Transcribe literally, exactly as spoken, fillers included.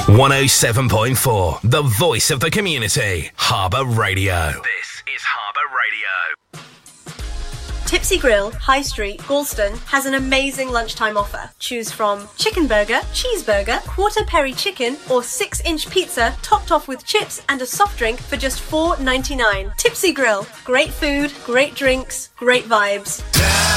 one oh seven point four, the voice of the community. Harbour Radio. This is Harbour Radio. Tipsy Grill, High Street, Galston has an amazing lunchtime offer. Choose from chicken burger, cheeseburger, quarter peri chicken or six inch pizza topped off with chips and a soft drink for just four ninety-nine. Tipsy Grill, great food, great drinks, great vibes.